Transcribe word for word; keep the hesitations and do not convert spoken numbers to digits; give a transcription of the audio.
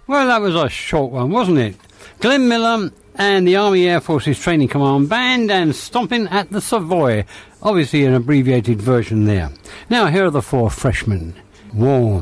Well, that was a short one, wasn't it? Glenn Miller and the Army Air Forces Training Command Band and Stomping at the Savoy. Obviously an abbreviated version there. Now, here are the four freshmen. Warm.